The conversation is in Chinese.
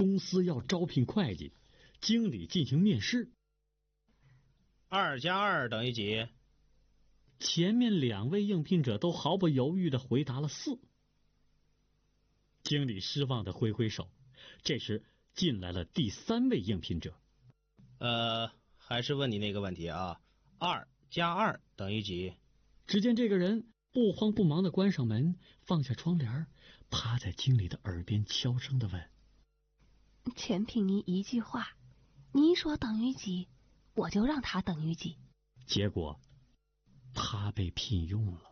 公司要招聘会计，经理进行面试。 2加2等于几？ 前面2位应聘者都毫不犹豫地回答了4。经理失望地挥挥手，这时进来了第3位应聘者。 还是问你那个问题啊，2加2等于几？ 只见这个人不慌不忙地关上门，放下窗帘，趴在经理的耳边悄声地问： 全凭你一句话，你说等于几，我就让他等于几。 结果他被聘用了。